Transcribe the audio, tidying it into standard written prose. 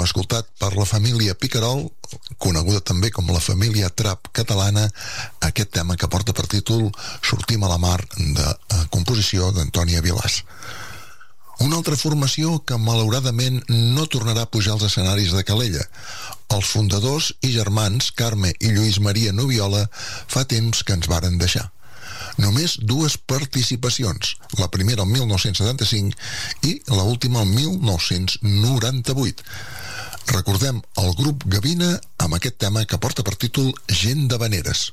escoltat per la família Picarol, coneguda també com la família Trap catalana, aquest tema que porta per títol Sortim a la mar, de composició d'Antònia Vilàs. Una altra formació que malauradament no tornarà a pujar als escenaris de Calella. Els fundadors i germans Carme i Lluís Maria Noviola fa temps que ens varen deixar. Només 2 participacions, la primera el 1975 i l'última el 1998. Recordem el grup Gavina amb aquest tema que porta per títol Gent d'Havaneres.